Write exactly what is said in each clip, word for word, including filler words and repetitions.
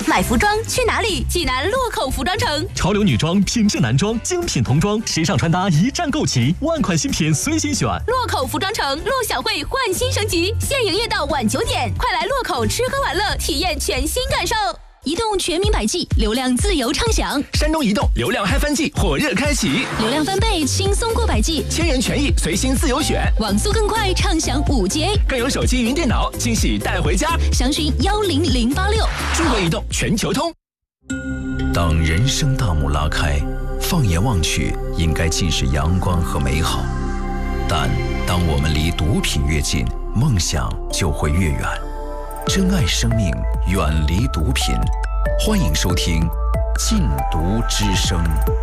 买服装去哪里？济南洛口服装城。 潮流女装、品质男装、精品童装，时尚穿搭一站购齐，万款新品随心选。 洛口服装城陆小慧焕新升级，现营业到晚九点，快来洛口吃喝玩乐，体验全新感受。移动全民百 G， 流量自由畅享。 山东移动流量嗨翻季火热开启， 流量翻倍，轻松过百 G， 千元权益随心自由选， 网速更快，畅享五 G A， 更有手机云电脑惊喜带回家。 详询幺零零八六。 中国移动全球通。 当人生大幕拉开，放眼望去，应该尽是阳光和美好。但当我们离毒品越近，梦想就会越远。珍爱生命，远离毒品。欢迎收听《禁毒之声》。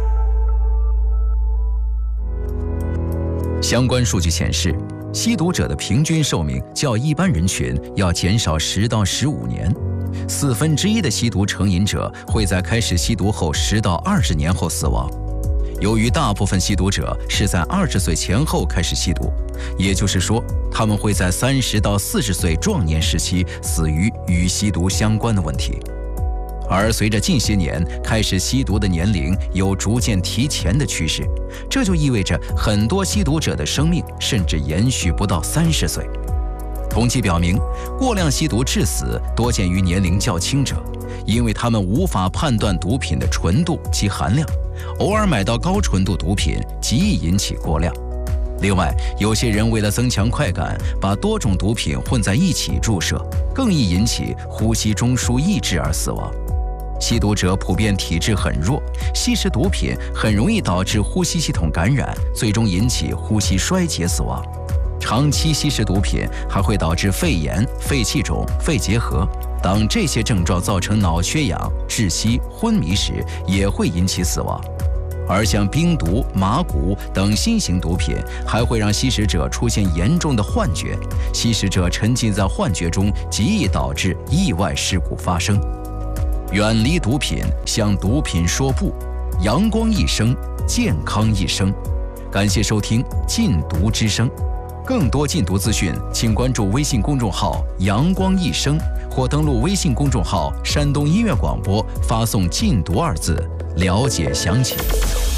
相关数据显示，吸毒者的平均寿命较一般人群要减少十到十五年。四分之一的吸毒成瘾者会在开始吸毒后十到二十年后死亡。由于大部分吸毒者是在二十岁前后开始吸毒，也就是说，他们会在三十到四十岁壮年时期死于与吸毒相关的问题。而随着近些年开始吸毒的年龄有逐渐提前的趋势，这就意味着很多吸毒者的生命甚至延续不到三十岁。统计表明，过量吸毒致死多见于年龄较轻者，因为他们无法判断毒品的纯度及含量，偶尔买到高纯度毒品极易引起过量。另外，有些人为了增强快感，把多种毒品混在一起注射，更易引起呼吸中枢抑制而死亡。吸毒者普遍体质很弱，吸食毒品很容易导致呼吸系统感染，最终引起呼吸衰竭死亡。长期吸食毒品还会导致肺炎、肺气肿、肺结核，当这些症状造成脑缺氧、窒息、昏迷时，也会引起死亡。而像冰毒、麻古等新型毒品还会让吸食者出现严重的幻觉，吸食者沉浸在幻觉中，极易导致意外事故发生。远离毒品，向毒品说不，阳光一生，健康一生。感谢收听《禁毒之声》，更多禁毒资讯，请关注微信公众号“阳光一生”或登录微信公众号“山东音乐广播”，发送“禁毒”二字，了解详情。